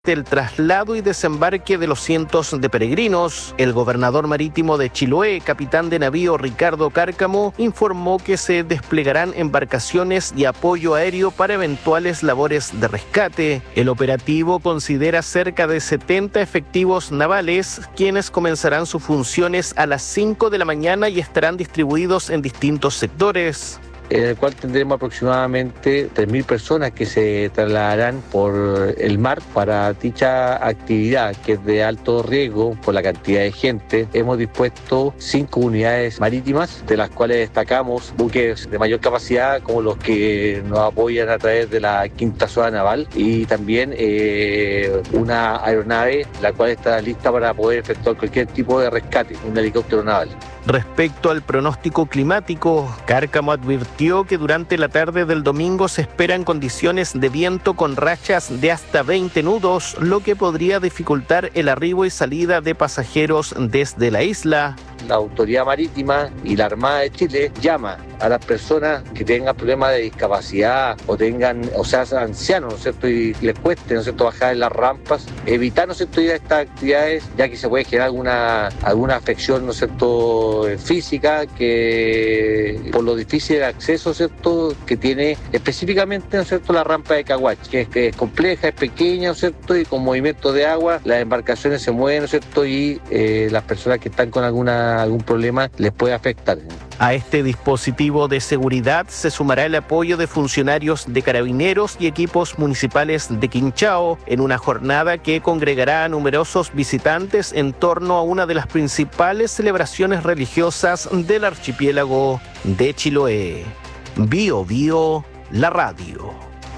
el traslado y desembarque de los cientos de peregrinos. El gobernador marítimo de Chiloé, capitán de navío Ricardo Cárcamo, informó que se desplegarán embarcaciones y apoyo aéreo para eventuales labores de rescate. El operativo considera cerca de 70 efectivos navales, quienes comenzarán sus funciones a las 5 de la mañana y estarán distribuidos en distintos sectores, en el cual tendremos aproximadamente 3.000 personas que se trasladarán por el mar para dicha actividad, que es de alto riesgo por la cantidad de gente. Hemos dispuesto 5 unidades marítimas, de las cuales destacamos buques de mayor capacidad, como los que nos apoyan a través de la Quinta Zona Naval, y también una aeronave, la cual está lista para poder efectuar cualquier tipo de rescate, un helicóptero naval. Respecto al pronóstico climático, Cárcamo advirtió que durante la tarde del domingo se esperan condiciones de viento con rachas de hasta 20 nudos, lo que podría dificultar el arribo y salida de pasajeros desde la isla. La Autoridad Marítima y la Armada de Chile llama a las personas que tengan problemas de discapacidad o sean ancianos, ¿no es cierto?, y les cueste, ¿no es cierto?, bajar en las rampas, evitar, ¿no es cierto?, ir a estas actividades, ya que se puede generar alguna afección, ¿no es cierto?, física, que por lo difícil de acceso, ¿no es cierto?, que tiene específicamente, ¿no es cierto?, la rampa de Caguachi, que es compleja, es pequeña, ¿no es cierto?, y con movimiento de agua las embarcaciones se mueven, ¿no es cierto?, y las personas que están con algún problema les puede afectar. A este dispositivo de seguridad se sumará el apoyo de funcionarios de Carabineros y equipos municipales de Quinchao en una jornada que congregará a numerosos visitantes en torno a una de las principales celebraciones religiosas del archipiélago de Chiloé. Bio Bio, la radio.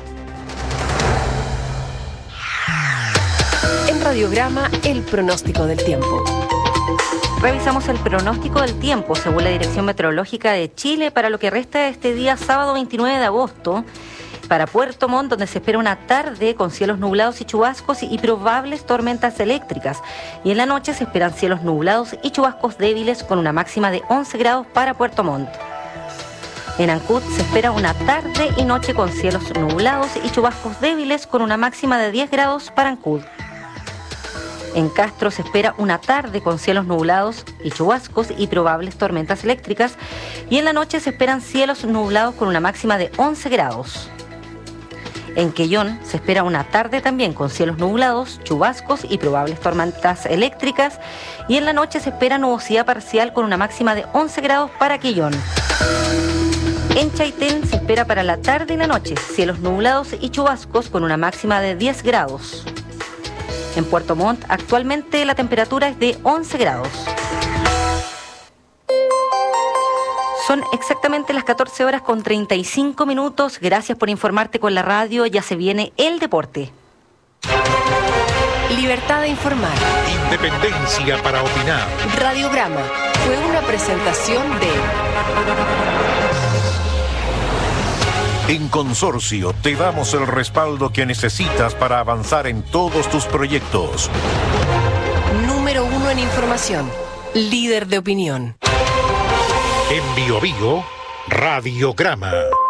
En Radiograma, el pronóstico del tiempo. Revisamos el pronóstico del tiempo según la Dirección Meteorológica de Chile para lo que resta de este día sábado 29 de agosto. Para Puerto Montt, donde se espera una tarde con cielos nublados y chubascos y probables tormentas eléctricas. Y en la noche se esperan cielos nublados y chubascos débiles con una máxima de 11 grados para Puerto Montt. En Ancud se espera una tarde y noche con cielos nublados y chubascos débiles con una máxima de 10 grados para Ancud. En Castro se espera una tarde con cielos nublados y chubascos y probables tormentas eléctricas. Y en la noche se esperan cielos nublados con una máxima de 11 grados. En Quellón se espera una tarde también con cielos nublados, chubascos y probables tormentas eléctricas. Y en la noche se espera nubosidad parcial con una máxima de 11 grados para Quellón. En Chaitén se espera para la tarde y la noche cielos nublados y chubascos con una máxima de 10 grados. En Puerto Montt, actualmente la temperatura es de 11 grados. Son exactamente las 14 horas con 35 minutos. Gracias por informarte con la radio. Ya se viene el deporte. Libertad de informar. Independencia para opinar. Radiograma fue una presentación de... En Consorcio te damos el respaldo que necesitas para avanzar en todos tus proyectos. Número 1 en información. Líder de opinión. En Bio Bio, Radiograma.